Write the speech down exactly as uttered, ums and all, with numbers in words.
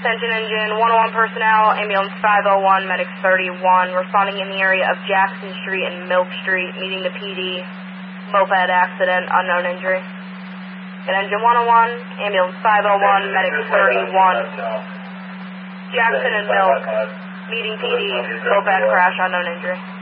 Attention engine, one oh one personnel, ambulance five oh one, medics thirty-one, responding in the area of Jackson Street and Milk Street, meeting the P D, moped accident, unknown injury. At engine one oh one, ambulance five oh one, medics thirty-one, Jackson and Milk, meeting P D, moped crash, unknown injury.